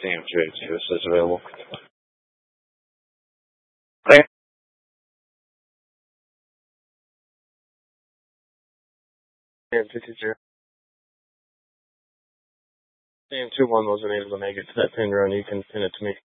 CM282 is available. CM220. CM21 wasn't able to make it to that pin run. You can pin it to me.